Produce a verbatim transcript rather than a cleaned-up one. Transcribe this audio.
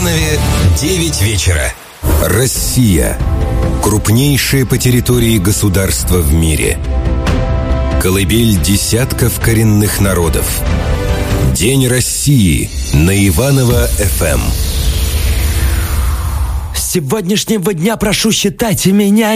Иванове девять вечера. Россия. Крупнейшее по территории государство в мире. Колыбель десятков коренных народов. День России на Иваново-эф эм. С сегодняшнего дня прошу считайте меня